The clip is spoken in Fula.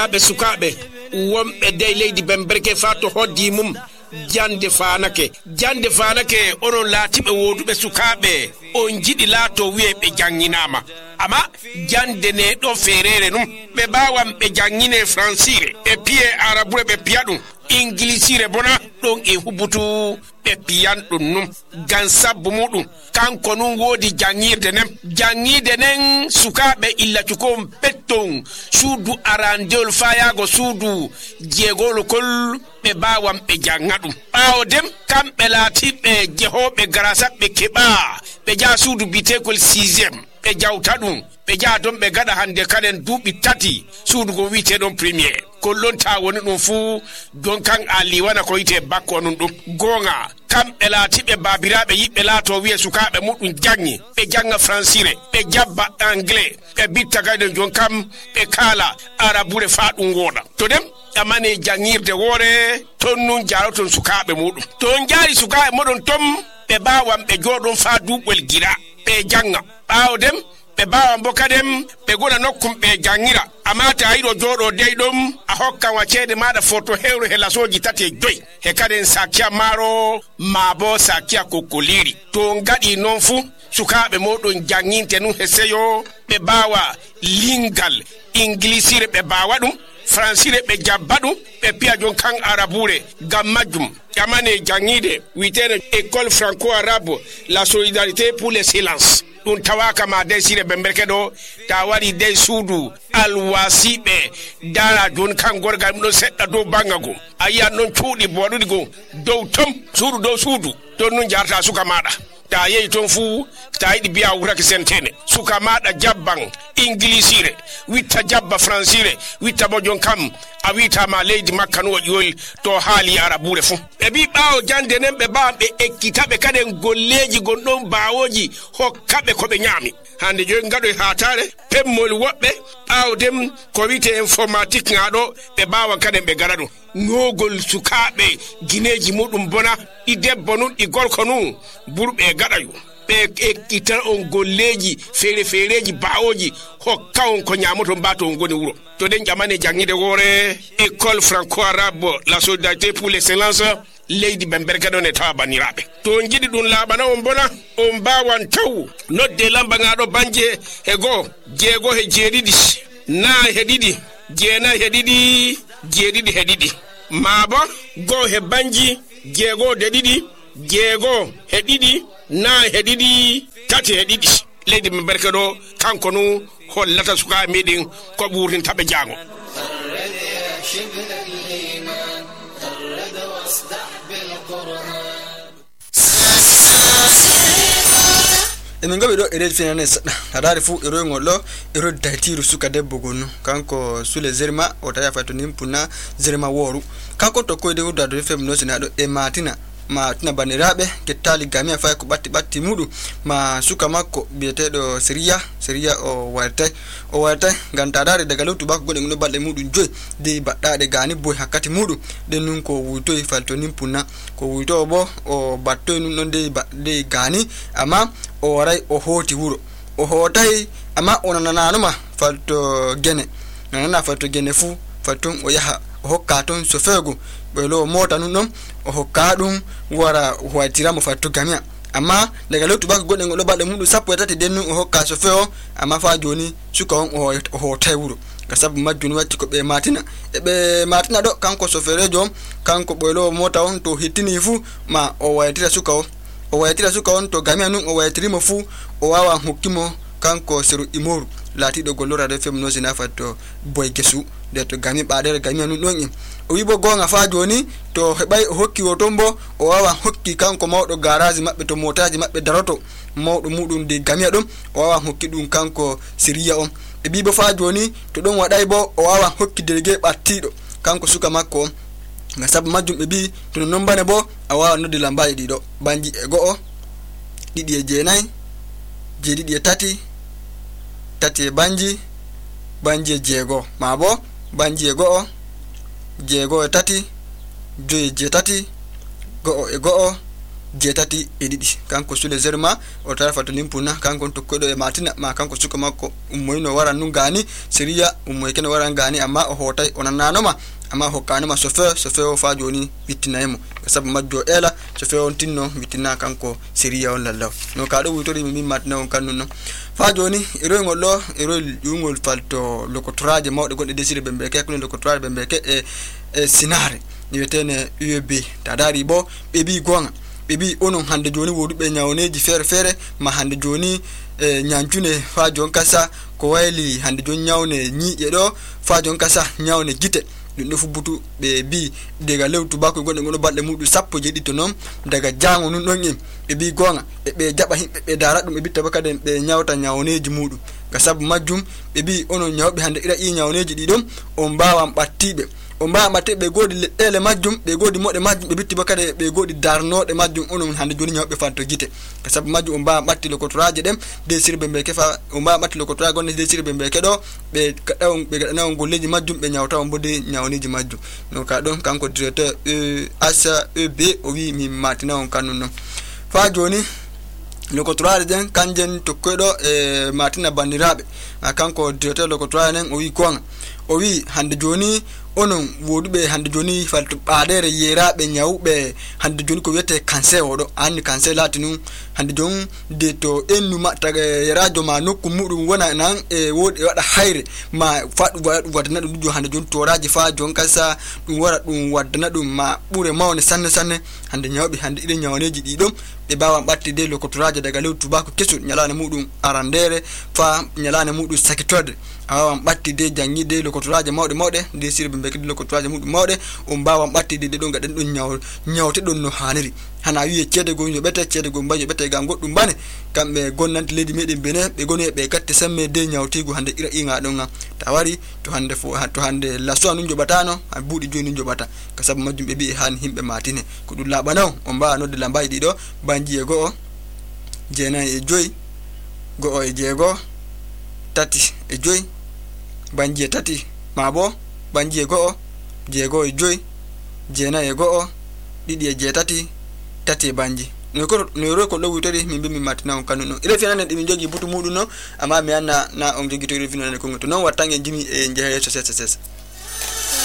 abe sukabe wombe dey leydi Bemberke fato hoddi mum jande fanake onon laatibe wodube sukabe on jidi laato wi'e janginama ama jande ne do ferere num be bawam be jangine francire e pied arabure be piadum inglisire bona don e hubutu be piyan dum num gan sabbu mudum kanko nun wodi jangirde nen sukabe illa tukom petton suudu arandel fayago suudu jegol kol be bawam be jangadum awdem kambe latibe jehobe grasa be keba be ja suudu bitekol 6e be jawtadum be ja don be gada hande kanen dubi tati suudu go wite don premier kollon ta woni dum fu don kan ali wana ko yite bakko non dum gonga kambe latibe babirabe yibbe lato wiye sukabe mudum jangi be janga francire be jabba anglais be bitta gaden jon kam be kala arabure faadum goda to dem amane jangirde wore ton nun jaroton sukabe mudum ton jari sukabe modon tom be bawam be jodon fa dubel gira be janga bawdem be bawam bokadem be gona nokkum be jangira amata aydo jodo deydom a hokka wacede mada photo hewro hela soji tate joy he kaden sakia maro mabo sakia kokoliri to ngadi non fu sukabe modon janginte nu heseyo be bawa lingal inglisire be bawa dum francire be jabbadum be piya jon kan arabure gammajum yamane jangide witene école franco-arabe la solidarité pour le silence dun tawaka ma desire Bemberke do tawari de suudu alwasibe dara jon kan gorgal do sedda do bangago aya non cuudi bodudi go dow tom suudu to non jarta suka mada ta yeyi ton fu ta yidi biya wurake sentene suka mada jabban inglisire witta jabba francire witta bojon kam a wita ma leydi makka no wajol to haali arabure fu e bi baawo jande nen be baambe ekkitabe kaden golleji gondon baawoji hokkabe ko be nyami hande joy ngado hatare pemmol wobbe baawo ko wite informatique ngado be baawa kaden be garado ngogol sukabe gineji mudum bona i debbo nun i gorko nun burbe gadayu be ekkitan on golleji fereji baawoji hokka on ko nyamoto mbato on goni wuro to den jamane jangide wore école franco-arabe la solidarité pour l'excellence leydi Bemberke don e tawa banirabe to jidi dun labana on bona on bawan taw nodde lamba ngado banje e go jego he jedidi na he didi jena he didi jedidi he didi mabo go he banji jego de didi jego he didi na he didi tati he didi leydi Bemberke do kanko nu hollata suka medin ko burin tabe jango emingo do ere finance hadari fu ero ngolo ero datiru suka debbo gonu kanko sule zerma o taya fato nimpuna zerma woru kanko to koyde wuda do fem no sinado e matina banirabe kettali gamia fay ko batti mudu ma suka makko bietedo seria o warta ganta dare daga lutu bak godde no balde mudu joy de baddade gani boy hakati mudu den nun ko wuto falto nimpuna ko wuto bo o batto nun non de gani ama o waray o hoti wuro o hotai ama onananuma falto gene fu falton o yaha o hokka ton so fego belo mota nun o hokka dum wara huatira mo fatto gamia amma daga lutu bak godde ngolo balde mudu sappo tati den nun o hokka so feo amma fa joni suka on o hotai wuro kasab majjun watti ko be matina do kanko so ferejo kanko belo mota on to hitini fu ma o waytira suka on to gamia nun o waytirimo fu o wawa hokkimo kanko seru imoru latido gollora de fem no sina fatto boy gesu de to gami baadere gamia nun don o wibo gonga fa joni to hebay hokki o tombo o wawa hokki kanko mawdo garage mabbe to motaji mabbe daroto mawdo mudum de gamia dum o wawa hokki dum kanko siriya on e bibo fa joni to don waday bo o wawa hokki delege battido kanko suka makko ngasab majjum be bi to non bane bo a wawa noddi lambaji dido banji e go'o didi e jeenay jeedidi e tati e banji e jeego mabo banji e go'o jeego e tati joyi je tati go'o e go'o jetati e didi kanko sule zerma o tara fatu limpuna kanko tokkodo e matina ma kanko suka makko ummoyno wara nu gani seriya ummoy ken wara gani amma o hotay onananoma amma hokkanoma chauffeur o fa joni bittinaymo sabu majjo ela chauffeur on tinno bittina kanko seriya on lallaw no kaado wutori mi matina on kannuno fa joni eroygol lo eroy yungol falto lokotoraje mawde gonde desire bembe ke ko lokotoraje bembe ke e sinare ni wetene UEB tadari bo be bi gonga be bi onon hande joni wodube nyawneji fere ma hande joni nyanjune fa jon kasa ko wayli hande jon nyawne nyiije do fa jon kasa nyawne gite dum fu butu be bi daga lewtu bako gonde ngono balde mudu sappo jedi to non daga jango nun don en be bi gonga be jaba himbe be dara dum be bitta bakade be nyawta nyawneji mudu ga sabu majjum be bi onon nyawbe hande ira i nyawneji didom on bawam battibe o mba matte be godi leddele majjum be godi modde majjum be bitti bakade be godi darnode majjum onon hande joni nyawbe fanto gite sabu majjum o mba batti lokotoraje dem de sirbe be kefa o mba batti lokotoraje gonne de sirbe be kedo be kadawon be gadana golleji majjum be nyawta on bodde nyawniji majjum no ka don kanko directeur asa EB o wi mi matina on kanunno fa joni lokotoraje den kanjen tokkodo matina bandirabe kanko directeur lokotoraje den o wi konga o wi hande joni onon wodube hande joni falto baadere yerabe nyawbe hande joni ko wete cancer odo anni cancer latinu hande jon de to ennu mataga yerajo ma nokku mudum wona nan e wodi wada hayre ma fadu wadana dum jo hande jon toraji fa jon kasa dum wara dum wadana dum ma bure mawne sanne hande nyawbe hande ide nyawneji didom be bawa batti de lokotoraje daga lewtu bako kesu nyalane mudum arandere fa nyalane mudum sakitode awam batti de jangide lokotoraje mawde de sirbe be kidi lokotoraje mudum mawde on bawam batti de don gaden don nyawte don no haniri hana wiye cede go nyobete cede go mbajo bete ga goddum bane kambe gonnante ledi meden bene be gone be katte samme de nyawtigo hande ira inga don tawari to hande fo to hande laso anu jobatano abudi joni jobata kasabu majjum be bi han himbe matine ko dum labanaw on ba nodde lambayi dido banji go jena e joy go e jego tati e joy banji tati mabo banji go jego e joy jena e go didi e jetati tati banji no ko lo wutori min be mi matina on kanuno ile fiana ne mi jogi butu mudu no amma mi anna na on jogi to ile fiana ne ko to non watange jimi e njahe so sesa